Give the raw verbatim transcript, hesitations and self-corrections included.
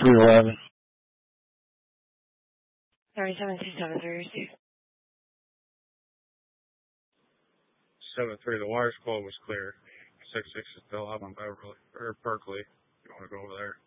three eleven. thirty-seven two seven three receive. seven three, the water flow was clear. six six is still up on Beverly, or Berkeley. You want to go over there?